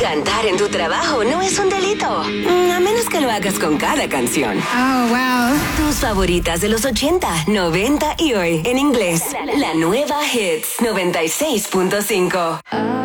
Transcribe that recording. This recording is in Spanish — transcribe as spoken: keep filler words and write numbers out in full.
Cantar en tu trabajo no es un delito, a menos que lo hagas con cada canción. Oh, wow. Tus favoritas de los ochenta, noventa y hoy en inglés. La nueva Hits noventa y seis punto cinco.